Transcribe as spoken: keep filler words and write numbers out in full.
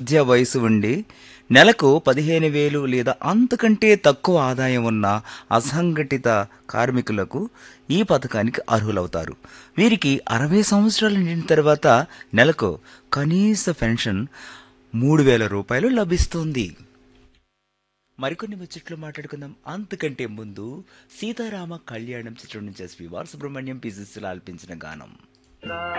మధ్య వయసు ఉండి నెలకు పదిహేను వేలు లేదా అంతకంటే తక్కువ ఆదాయం ఉన్న అసంఘటిత కార్మికులకు ఈ పథకానికి అర్హులవుతారు. వీరికి అరవై సంవత్సరాలు నిండిన తర్వాత నెలకు కనీస పెన్షన్ మూడు వేల రూపాయలు లభిస్తుంది. మరికొన్ని ముచ్చట్లు మాట్లాడుకుందాం. అంతకంటే ముందు సీతారామ కళ్యాణం చిత్రం నుంచి ఎస్పి బాలసుబ్రహ్మణ్యం పి సుశీల ఆలపించిన గానం.